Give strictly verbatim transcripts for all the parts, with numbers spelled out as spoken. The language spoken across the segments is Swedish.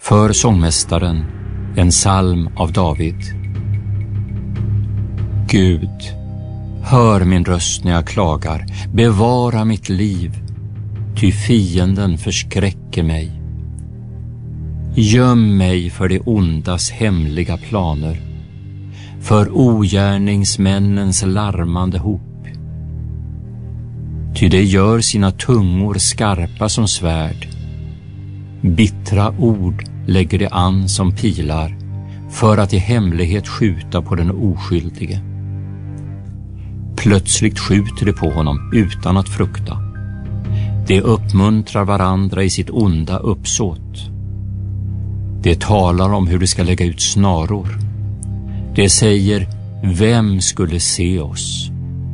För sångmästaren, en psalm av David. Gud, hör min röst när jag klagar, bevara mitt liv, ty fienden förskräcker mig. Göm mig för det ondas hemliga planer, för ogärningsmännens larmande hop. Ty det gör sina tungor skarpa som svärd, bittra ord lägger det an som pilar, för att i hemlighet skjuta på den oskyldige. Plötsligt skjuter det på honom utan att frukta. De uppmuntrar varandra i sitt onda uppsåt. De talar om hur de ska lägga ut snaror. De säger, vem skulle se oss?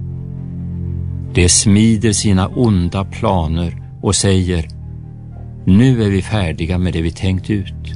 De smider sina onda planer och säger, nu är vi färdiga med det vi tänkt ut.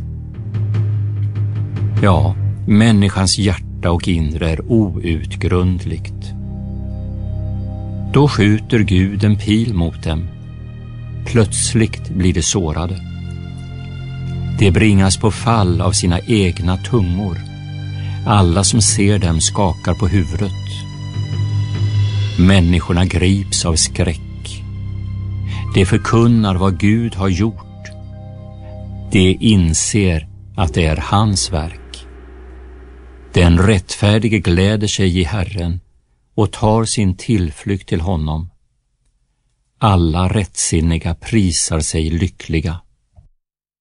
Ja, människans hjärta och inre är outgrundligt. Då skjuter Gud en pil mot dem. Plötsligt blir de sårade. De bringas på fall av sina egna tungor. Alla som ser dem skakar på huvudet. Människorna grips av skräck. De förkunnar vad Gud har gjort. De inser att det är hans verk. Den rättfärdige gläder sig i Herren och tar sin tillflykt till honom. Alla rättsinniga prisar sig lyckliga.